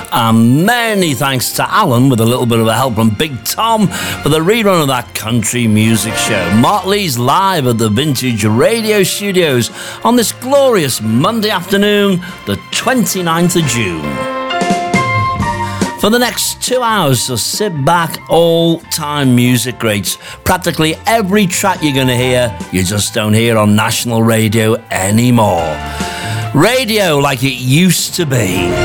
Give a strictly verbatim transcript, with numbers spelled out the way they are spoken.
And many thanks to Alan with a little bit of a help from Big Tom for the rerun of that country music show. Mark Lee's live at the Vintage Radio Studios on this glorious Monday afternoon, the twenty-ninth of June. For the next two hours, so sit back, all-time music greats. Practically every track you're going to hear, you just don't hear on national radio anymore. Radio like it used to be.